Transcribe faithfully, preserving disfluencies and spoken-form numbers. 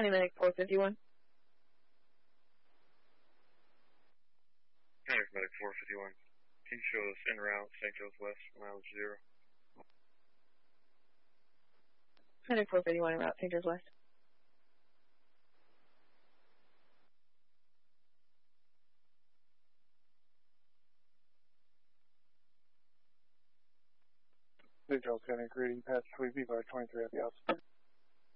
County Medic four fifty-one. County Medic four fifty-one. Can you show us en route Saint Joe's West, mileage zero? Medic four fifty-one en route Saint Joe's West. Saint Charles County, greeting, Patrick Tweeby by twenty-three at the house.